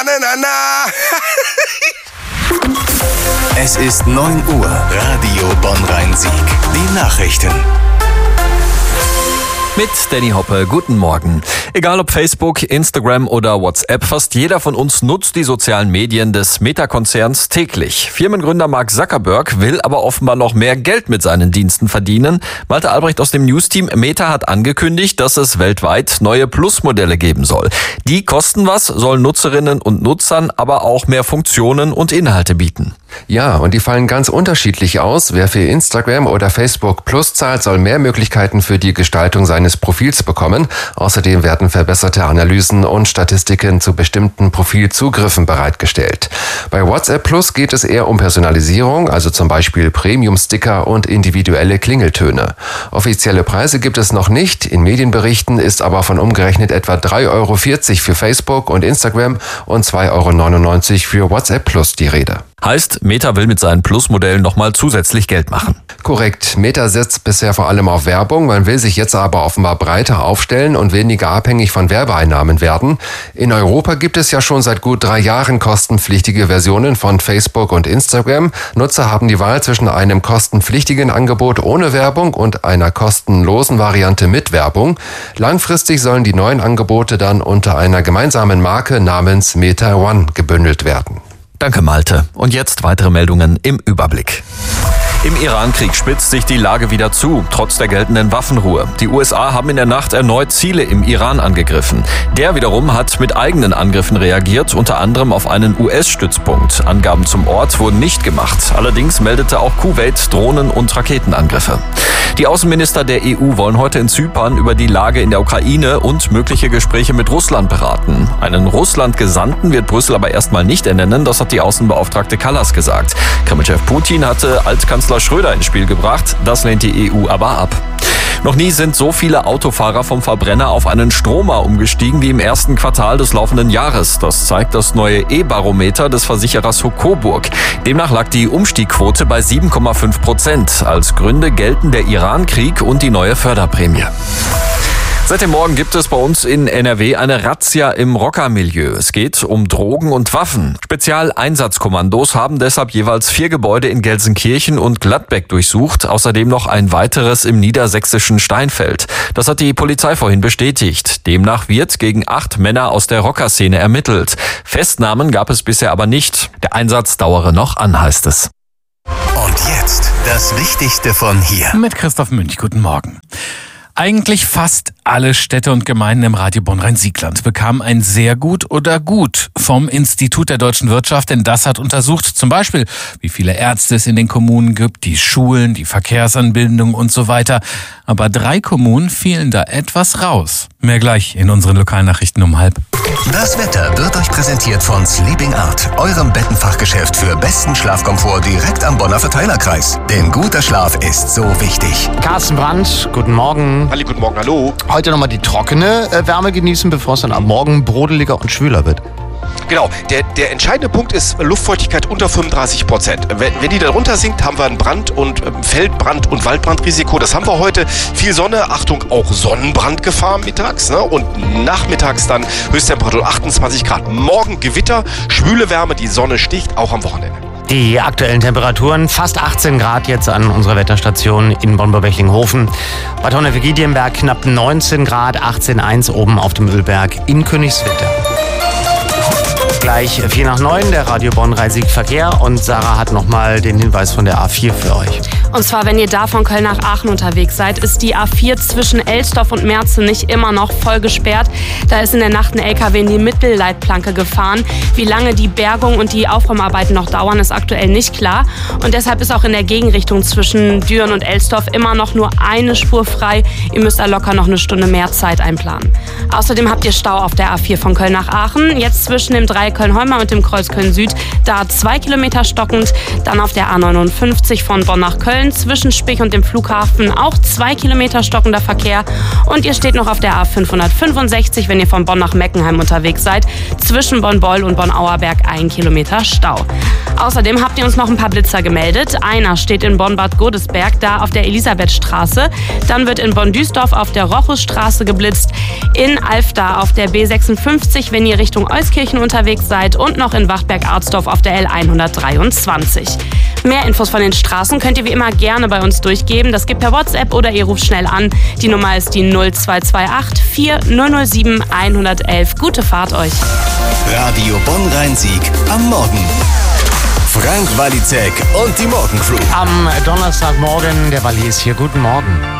Es ist 9 Uhr. Radio Bonn-Rhein-Sieg. Die Nachrichten. Mit Danny Hoppe, guten Morgen. Egal ob Facebook, Instagram oder WhatsApp, fast jeder von uns nutzt die sozialen Medien des Meta-Konzerns täglich. Firmengründer Mark Zuckerberg will aber offenbar noch mehr Geld mit seinen Diensten verdienen. Malte Albrecht aus dem News-Team. Meta hat angekündigt, dass es weltweit neue Plus-Modelle geben soll. Die kosten was, sollen Nutzerinnen und Nutzern aber auch mehr Funktionen und Inhalte bieten. Ja, und die fallen ganz unterschiedlich aus. Wer für Instagram oder Facebook Plus zahlt, soll mehr Möglichkeiten für die Gestaltung seines Profils bekommen. Außerdem werden verbesserte Analysen und Statistiken zu bestimmten Profilzugriffen bereitgestellt. Bei WhatsApp Plus geht es eher um Personalisierung, also zum Beispiel Premium-Sticker und individuelle Klingeltöne. Offizielle Preise gibt es noch nicht. In Medienberichten ist aber von umgerechnet etwa 3,40 € für Facebook und Instagram und 2,99 € für WhatsApp Plus die Rede. Heißt, Meta will mit seinen Plus-Modellen nochmal zusätzlich Geld machen. Korrekt. Meta setzt bisher vor allem auf Werbung. Man will sich jetzt aber offenbar breiter aufstellen und weniger abhängig von Werbeeinnahmen werden. In Europa gibt es ja schon seit gut 3 Jahren kostenpflichtige Versionen von Facebook und Instagram. Nutzer haben die Wahl zwischen einem kostenpflichtigen Angebot ohne Werbung und einer kostenlosen Variante mit Werbung. Langfristig sollen die neuen Angebote dann unter einer gemeinsamen Marke namens Meta One gebündelt werden. Danke, Malte. Und jetzt weitere Meldungen im Überblick. Im Iran-Krieg spitzt sich die Lage wieder zu, trotz der geltenden Waffenruhe. Die USA haben in der Nacht erneut Ziele im Iran angegriffen. Der wiederum hat mit eigenen Angriffen reagiert, unter anderem auf einen US-Stützpunkt. Angaben zum Ort wurden nicht gemacht. Allerdings meldete auch Kuwait Drohnen- und Raketenangriffe. Die Außenminister der EU wollen heute in Zypern über die Lage in der Ukraine und mögliche Gespräche mit Russland beraten. Einen Russland-Gesandten wird Brüssel aber erstmal nicht ernennen, das hat die Außenbeauftragte Kallas gesagt. Kremlchef Putin hatte Altkanzler Schröder ins Spiel gebracht, das lehnt die EU aber ab. Noch nie sind so viele Autofahrer vom Verbrenner auf einen Stromer umgestiegen wie im ersten Quartal des laufenden Jahres. Das zeigt das neue E-Barometer des Versicherers Coburg. Demnach lag die Umstiegquote bei 7,5%. Als Gründe gelten der Iran-Krieg und die neue Förderprämie. Seit dem Morgen gibt es bei uns in NRW eine Razzia im Rockermilieu. Es geht um Drogen und Waffen. Spezialeinsatzkommandos haben deshalb jeweils 4 Gebäude in Gelsenkirchen und Gladbeck durchsucht. Außerdem noch ein weiteres im niedersächsischen Steinfeld. Das hat die Polizei vorhin bestätigt. Demnach wird gegen 8 Männer aus der Rockerszene ermittelt. Festnahmen gab es bisher aber nicht. Der Einsatz dauere noch an, heißt es. Und jetzt das Wichtigste von hier. Mit Christoph Münch, guten Morgen. Eigentlich fast alle Städte und Gemeinden im Radio Bonn-Rhein-Sieg-Land bekamen ein sehr gut oder gut vom Institut der deutschen Wirtschaft, denn das hat untersucht zum Beispiel, wie viele Ärzte es in den Kommunen gibt, die Schulen, die Verkehrsanbindung und so weiter. Aber 3 Kommunen fielen da etwas raus. Mehr gleich in unseren Lokalnachrichten um 12:30. Das Wetter wird euch präsentiert von Sleeping Art, eurem Bettenfachgeschäft für besten Schlafkomfort direkt am Bonner Verteilerkreis. Denn guter Schlaf ist so wichtig. Carsten Brandt, guten Morgen. Halli, guten Morgen, hallo. Heute nochmal die trockene Wärme genießen, bevor es dann am Morgen brodeliger und schwüler wird. Genau, der entscheidende Punkt ist Luftfeuchtigkeit unter 35%. Wenn die da runter sinkt, haben wir ein Brand- und Feldbrand- und Waldbrandrisiko. Das haben wir heute. Viel Sonne, Achtung, auch Sonnenbrandgefahr mittags. Ne? Und nachmittags dann Höchsttemperatur 28 Grad. Morgen Gewitter, schwüle Wärme, die Sonne sticht, auch am Wochenende. Die aktuellen Temperaturen, fast 18 Grad jetzt an unserer Wetterstation in Bonn-Bechtlinghofen. Bad Honnef-Giedienberg knapp 19 Grad, 18,1 oben auf dem Ölberg in Königswinter. Gleich 8:45, der Radio Bonn-Rhein-Sieg Verkehr, und Sarah hat nochmal den Hinweis von der A4 für euch. Und zwar, wenn ihr da von Köln nach Aachen unterwegs seid, ist die A4 zwischen Elsdorf und Merzenich immer noch voll gesperrt. Da ist in der Nacht ein LKW in die Mittelleitplanke gefahren. Wie lange die Bergung und die Aufräumarbeiten noch dauern, ist aktuell nicht klar. Und deshalb ist auch in der Gegenrichtung zwischen Düren und Elsdorf immer noch nur eine Spur frei. Ihr müsst da locker noch eine Stunde mehr Zeit einplanen. Außerdem habt ihr Stau auf der A4 von Köln nach Aachen. Jetzt zwischen dem Dreieck Köln-Heumar und dem Kreuz Köln-Süd. Da 2 Kilometer stockend. Dann auf der A59 von Bonn nach Köln. Köln zwischen Spich und dem Flughafen auch 2 Kilometer stockender Verkehr. Und ihr steht noch auf der A565, wenn ihr von Bonn nach Meckenheim unterwegs seid. Zwischen Bonn-Beul und Bonn-Auerberg 1 Kilometer Stau. Außerdem habt ihr uns noch ein paar Blitzer gemeldet. Einer steht in Bonn-Bad Godesberg, da auf der Elisabethstraße. Dann wird in Bonn-Duisdorf auf der Rochusstraße geblitzt. In Alfda auf der B56, wenn ihr Richtung Euskirchen unterwegs seid. Und noch in Wachtberg-Arsdorf auf der L123. Mehr Infos von den Straßen könnt ihr wie immer gerne bei uns durchgeben. Das geht per WhatsApp oder ihr ruft schnell an. Die Nummer ist die 0228 4007 111. Gute Fahrt euch. Radio Bonn-Rhein-Sieg am Morgen. Frank Walizek und die Morgencrew. Am Donnerstagmorgen, der Walli ist hier. Guten Morgen.